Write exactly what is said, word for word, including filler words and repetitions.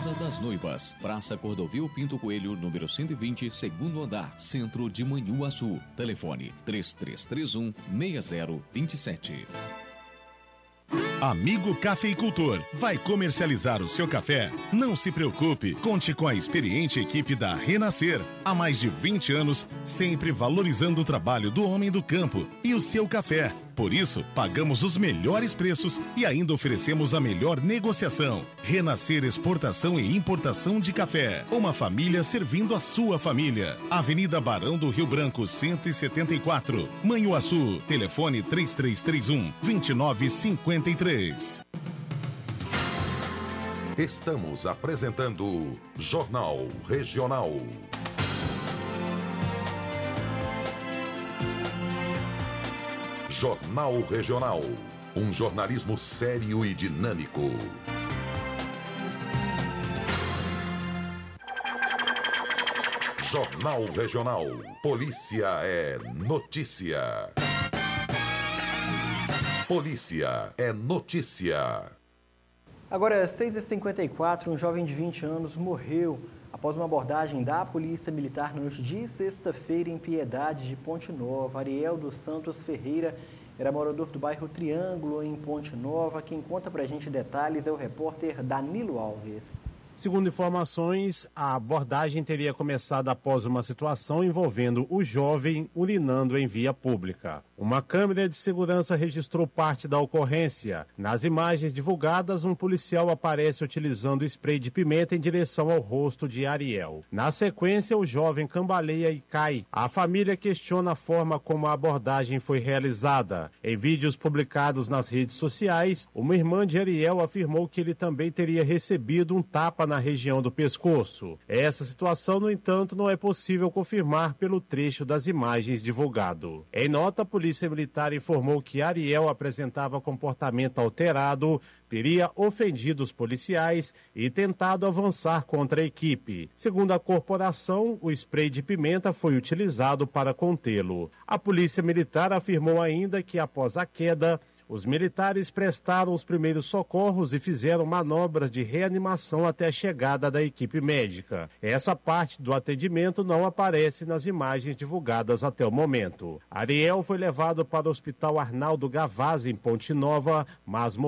Casa das Noivas, Praça Cordovil Pinto Coelho, número cento e vinte, segundo andar, Centro de Manhuaçu. Telefone três três três um, seis zero dois sete. Amigo cafeicultor, vai comercializar o seu café? Não se preocupe, conte com a experiente equipe da Renascer. Há mais de vinte anos, sempre valorizando o trabalho do homem do campo e o seu café. Por isso, pagamos os melhores preços e ainda oferecemos a melhor negociação. Renascer Exportação e Importação de Café. Uma família servindo a sua família. Avenida Barão do Rio Branco, cento e setenta e quatro. Manhuaçu. Telefone três três três um, dois nove cinco três. Estamos apresentando Jornal Regional. Jornal Regional. Um jornalismo sério e dinâmico. Jornal Regional. Polícia é notícia. Polícia é notícia. Agora, às seis e cinquenta e quatro, um jovem de vinte anos morreu após uma abordagem da Polícia Militar na noite de sexta-feira em Piedade de Ponte Nova. Ariel dos Santos Ferreira era morador do bairro Triângulo, em Ponte Nova. Quem conta pra gente detalhes é o repórter Danilo Alves. Segundo informações, a abordagem teria começado após uma situação envolvendo o jovem urinando em via pública. Uma câmera de segurança registrou parte da ocorrência. Nas imagens divulgadas, um policial aparece utilizando spray de pimenta em direção ao rosto de Ariel. Na sequência, o jovem cambaleia e cai. A família questiona a forma como a abordagem foi realizada. Em vídeos publicados nas redes sociais, uma irmã de Ariel afirmou que ele também teria recebido um tapa na região do pescoço. Essa situação, no entanto, não é possível confirmar pelo trecho das imagens divulgado. Em nota, a Polícia Militar informou que Ariel apresentava comportamento alterado, teria ofendido os policiais e tentado avançar contra a equipe. Segundo a corporação, o spray de pimenta foi utilizado para contê-lo. A Polícia Militar afirmou ainda que, após a queda, os militares prestaram os primeiros socorros e fizeram manobras de reanimação até a chegada da equipe médica. Essa parte do atendimento não aparece nas imagens divulgadas até o momento. Ariel foi levado para o Hospital Arnaldo Gavazzi, em Ponte Nova, mas